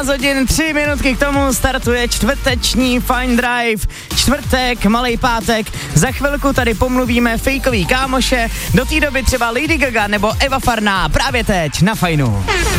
17 hodin, 3 minutky k tomu startuje čtvrteční Fine Drive. Čtvrtek, malej pátek, za chvilku tady pomluvíme fejkový kámoše, do té doby třeba Lady Gaga nebo Eva Farná, právě teď na Fajnu.